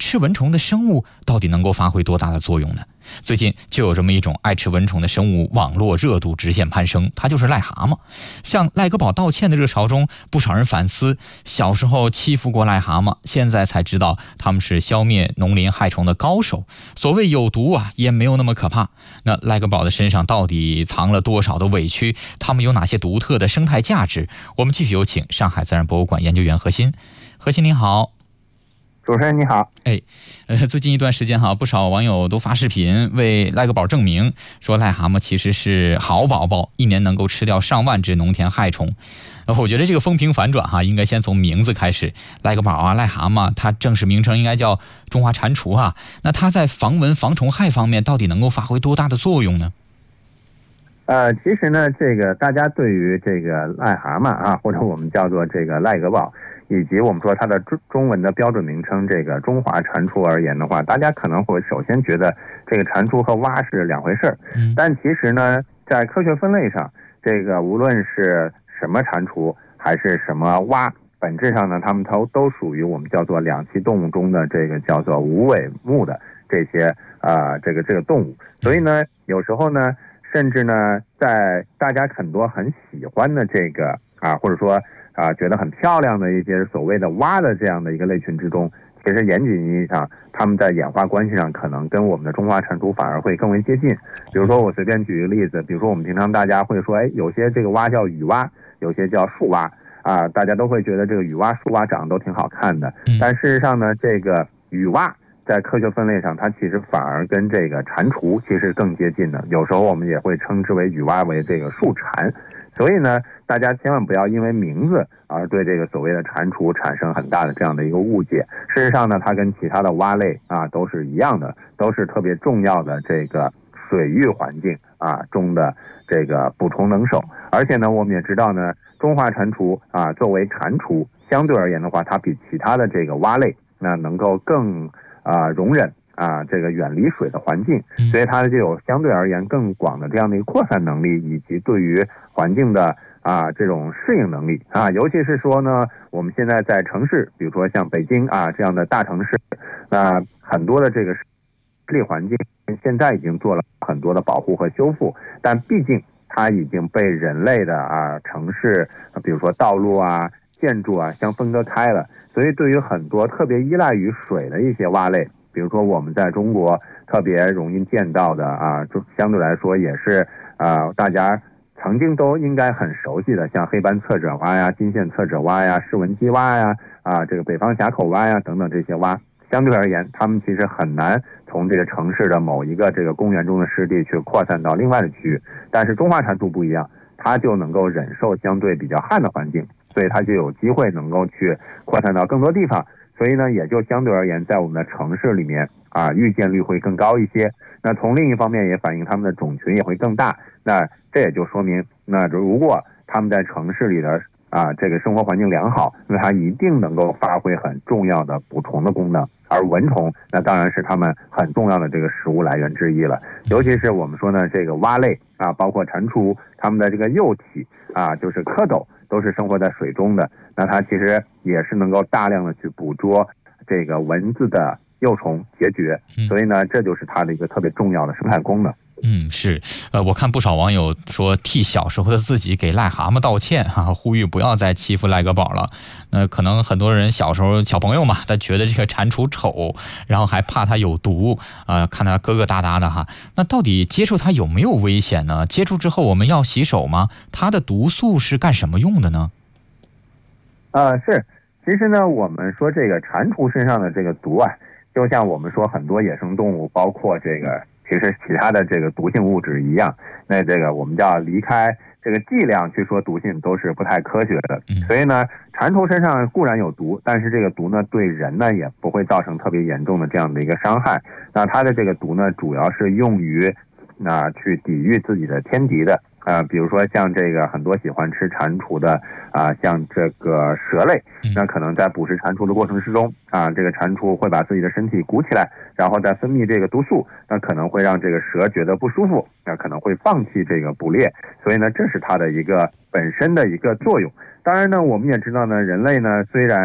吃蚊虫的生物到底能够发挥多大的作用呢？最近就有这么一种爱吃蚊虫的生物，网络热度直线攀升，它就是癞蛤蟆。向赖格宝道歉的热潮中，不少人反思小时候欺负过癞蛤蟆，现在才知道他们是消灭农林害虫的高手。所谓有毒啊，也没有那么可怕。那赖格宝的身上到底藏了多少的委屈？他们有哪些独特的生态价值？我们继续有请上海自然博物馆研究员何鑫。何鑫您好。 主持人你好。 最近一段时间不少网友都发视频为赖格宝证明，说癞蛤蟆其实是好宝宝，一年能够吃掉上万只农田害虫。我觉得这个风评反转应该先从名字开始。赖格宝癞蛤蟆，它正式名称应该叫中华蟾蜍那它在防蚊防虫害方面到底能够发挥多大的作用呢？ 其实呢，这个大家对于这个癞蛤蟆或者我们叫做这个赖格宝，以及我们说它的中文的标准名称这个中华蟾蜍而言的话，大家可能会首先觉得这个蟾蜍和蛙是两回事但其实呢，在科学分类上，这个无论是什么蟾蜍还是什么蛙，本质上呢，它们都属于我们叫做两栖动物中的这个叫做无尾目的这些这个动物。所以呢，有时候呢，甚至呢，在大家很多很喜欢的这个或者说觉得很漂亮的一些所谓的蛙的这样的一个类群之中，其实严谨意义上，它们在演化关系上可能跟我们的中华蟾蜍反而会更为接近。比如说我随便举一个例子，比如说我们平常大家会说，有些这个蛙叫雨蛙，有些叫树蛙大家都会觉得这个雨蛙、树蛙长得都挺好看的。但事实上呢，这个雨蛙在科学分类上，它其实反而跟这个蟾蜍其实更接近的。有时候我们也会称之为雨蛙为这个树蟾。所以呢，大家千万不要因为名字而对这个所谓的蟾蜍产生很大的这样的一个误解。事实上呢，它跟其他的蛙类都是一样的，都是特别重要的这个水域环境中的这个捕虫能手。而且呢，我们也知道呢，中华蟾蜍作为蟾蜍，相对而言的话，它比其他的这个蛙类能够更容忍这个远离水的环境，所以它就有相对而言更广的这样的一个扩散能力，以及对于环境的这种适应能力尤其是说呢，我们现在在城市，比如说像北京这样的大城市，很多的这个市里环境现在已经做了很多的保护和修复，但毕竟它已经被人类的城市，比如说道路建筑相分割开了，所以对于很多特别依赖于水的一些蛙类，比如说我们在中国特别容易见到的就相对来说也是大家曾经都应该很熟悉的，像黑斑侧褶蛙呀、金线侧褶蛙呀、氏纹鸡蛙呀这个北方峡口蛙呀等等这些蛙，相对而言，它们其实很难从这个城市的某一个这个公园中的湿地去扩散到另外的区域。但是中华蟾蜍不一样，它就能够忍受相对比较旱的环境，所以它就有机会能够去扩散到更多地方。所以呢，也就相对而言，在我们的城市里面遇见率会更高一些。那从另一方面也反映它们的种群也会更大。那这也就说明，那如果它们在城市里的这个生活环境良好，那它一定能够发挥很重要的捕虫的功能。而蚊虫那当然是它们很重要的这个食物来源之一了。尤其是我们说呢，这个蛙类包括蟾蜍，它们的这个幼体就是蝌蚪，都是生活在水中的。那它其实也是能够大量的去捕捉这个蚊子的幼虫孑孓，所以呢，这就是它的一个特别重要的生态功能。 是，我看不少网友说替小时候的自己给癞蛤蟆道歉呼吁不要再欺负赖格宝了。那可能很多人小时候小朋友嘛，他觉得这个蟾蜍丑，然后还怕它有毒看它疙疙瘩瘩的那到底接触它有没有危险呢？接触之后我们要洗手吗？它的毒素是干什么用的呢？ 是，其实呢，我们说这个蟾蜍身上的这个毒就像我们说很多野生动物，包括这个其实其他的这个毒性物质一样，那这个我们叫离开这个剂量去说毒性都是不太科学的。所以呢，蟾蜍身上固然有毒，但是这个毒呢对人呢也不会造成特别严重的这样的一个伤害。那它的这个毒呢主要是用于去抵御自己的天敌的。比如说像这个很多喜欢吃蟾蜍的像这个蛇类，那可能在捕食蟾蜍的过程之中这个蟾蜍会把自己的身体鼓起来，然后再分泌这个毒素，那可能会让这个蛇觉得不舒服，那可能会放弃这个捕猎。所以呢，这是它的一个本身的一个作用。当然呢，我们也知道呢，人类呢虽然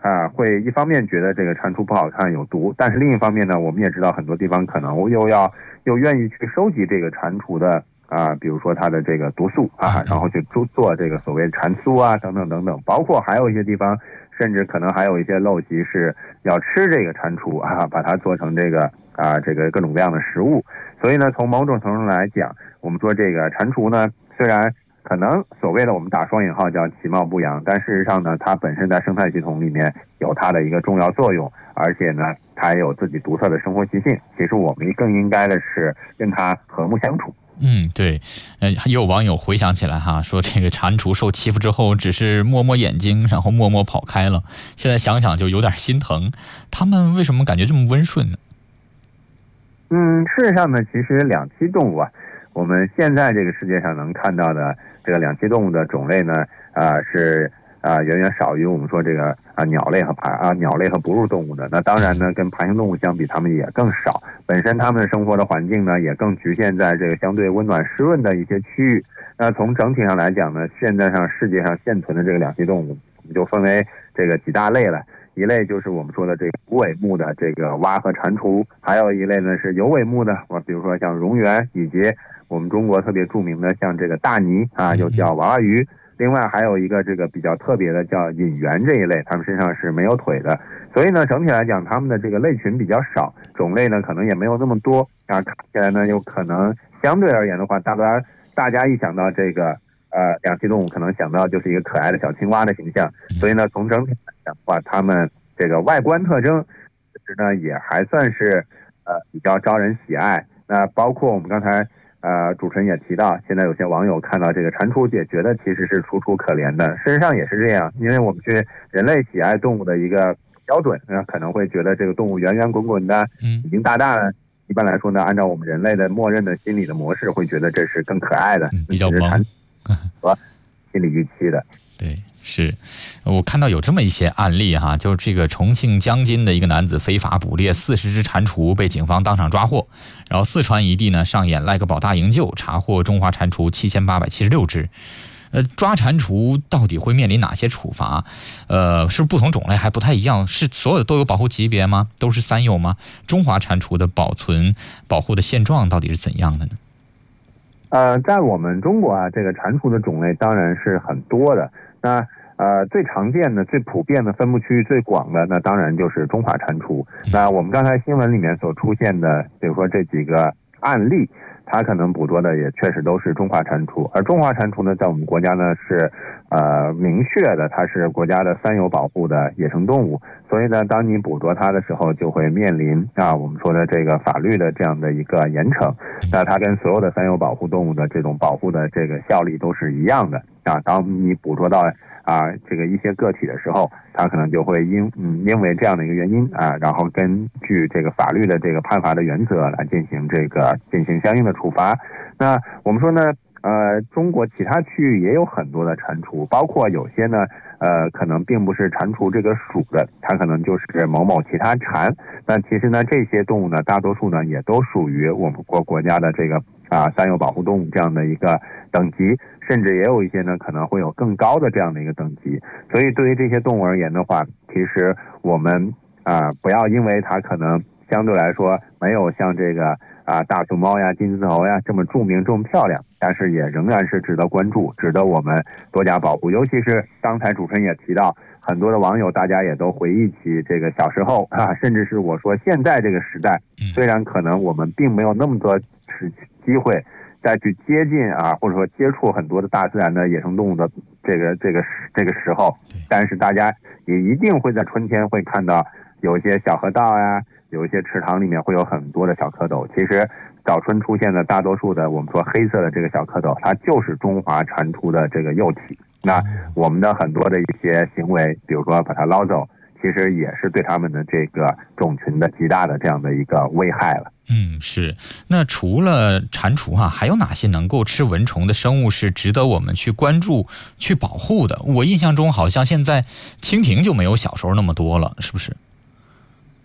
会一方面觉得这个蟾蜍不好看有毒，但是另一方面呢，我们也知道很多地方可能又愿意去收集这个蟾蜍的比如说它的这个毒素然后去做这个所谓蟾酥啊等等等等，包括还有一些地方甚至可能还有一些陋习是要吃这个蟾蜍把它做成这个各种各样的食物。所以呢，从某种程度上来讲，我们说这个蟾蜍呢，虽然可能所谓的我们打双引号叫其貌不扬，但事实上呢，它本身在生态系统里面有它的一个重要作用，而且呢，它也有自己独特的生活习性。其实我们更应该的是跟它和睦相处。 对，也有网友回想起来说这个蟾蜍受欺负之后，只是摸摸眼睛，然后默默跑开了。现在想想就有点心疼，他们为什么感觉这么温顺呢？ 事实上呢，其实两栖动物我们现在这个世界上能看到的这个两栖动物的种类呢，是远远少于我们说这个鸟类和哺乳动物的。那当然呢，跟爬行动物相比，它们也更少。本身它们生活的环境呢，也更局限在这个相对温暖湿润的一些区域。那从整体上来讲呢，现在世界上现存的这个两栖动物，我们就分为这个几大类了。一类就是我们说的这个无尾目的这个蛙和蟾蜍，还有一类呢是有尾目的，比如说像蝾螈，以及我们中国特别著名的像这个大鲵又叫娃娃鱼。另外还有一个这个比较特别的叫隐螈这一类，它们身上是没有腿的。所以呢，整体来讲，它们的这个类群比较少，种类呢可能也没有那么多看起来呢，有可能相对而言的话，大家一想到这个两栖动物，可能想到就是一个可爱的小青蛙的形象。所以呢，从整体来讲的话，它们这个外观特征其实呢也还算是比较招人喜爱。那包括我们刚才主持人也提到，现在有些网友看到这个蟾蜍也觉得其实是楚楚可怜的。事实上也是这样，因为我们去人类喜爱动物的一个标准，可能会觉得这个动物圆圆滚滚的，已经大大的。一般来说呢，按照我们人类的默认的心理的模式，会觉得这是更可爱的， 比较萌和心理预期的。 对，是我看到有这么一些案例就是这个重庆江津的一个男子非法捕猎40只蟾蜍，被警方当场抓获。然后四川一地呢上演赖个宝大营救，查获中华蟾蜍7876只。抓蟾蜍到底会面临哪些处罚？是不同种类还不太一样？是所有的都有保护级别吗？都是3有吗？中华蟾蜍的保护的现状到底是怎样的呢？ 在我们中国这个蟾蜍的种类当然是很多的。那最常见的、最普遍的、分布区域最广的，那当然就是中华蟾蜍。那我们刚才新闻里面所出现的，比如说这几个案例，它可能捕捉的也确实都是中华蟾蜍。而中华蟾蜍呢，在我们国家呢是明确的，它是国家的3有保护的野生动物。所以呢，当你捕捉它的时候，就会面临我们说的这个法律的这样的一个严惩。那它跟所有的3有保护动物的这种保护的这个效力都是一样的当你捕捉到这个一些个体的时候，它可能就会因为这样的一个原因然后根据这个法律的这个判罚的原则来进行相应的处罚。那我们说呢，中国其他区域也有很多的蟾蜍，包括有些呢可能并不是蟾蜍这个属的，它可能就是某某其他蟾。那其实呢，这些动物呢，大多数呢也都属于我们国家的这个3有保护动物这样的一个等级，甚至也有一些呢可能会有更高的这样的一个等级。所以对于这些动物而言的话，其实我们不要因为它可能相对来说没有像这个大熊猫呀、金丝猴呀这么著名、这么漂亮，但是也仍然是值得关注，值得我们多加保护。尤其是刚才主持人也提到，很多的网友大家也都回忆起这个小时候甚至是我说现在这个时代，虽然可能我们并没有那么多机会再去接近或者说接触很多的大自然的野生动物的这个时候，但是大家也一定会在春天会看到有一些小河道呀，有一些池塘里面会有很多的小蝌蚪。其实早春出现的大多数的我们说黑色的这个小蝌蚪，它就是中华蟾蜍的这个幼体。那我们的很多的一些行为，比如说把它捞走，其实也是对他们的这个种群的极大的这样的一个危害了。 是。那除了蟾蜍还有哪些能够吃蚊虫的生物是值得我们去关注、去保护的？我印象中好像现在蜻蜓就没有小时候那么多了，是不是？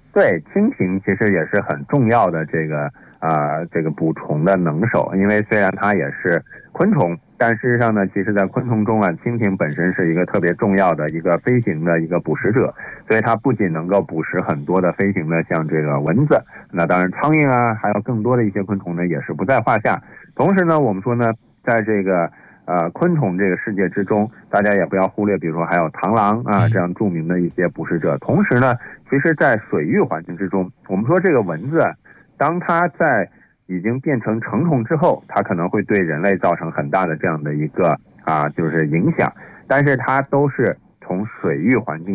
对，蜻蜓其实也是很重要的这个捕虫的能手，因为虽然它也是昆虫，但事实上呢，其实在昆虫中啊，蜻蜓本身是一个特别重要的一个飞行的一个捕食者，所以它不仅能够捕食很多的飞行的像这个蚊子，那当然苍蝇啊，还有更多的一些昆虫呢，也是不在话下。同时呢，我们说呢，在这个昆虫这个世界之中，大家也不要忽略，比如说还有螳螂啊这样著名的一些捕食者。同时呢，其实在水域环境之中，我们说这个蚊子，当它在已经变成成虫之后，它可能会对人类造成很大的这样的一个就是影响，但是它都是从水域环境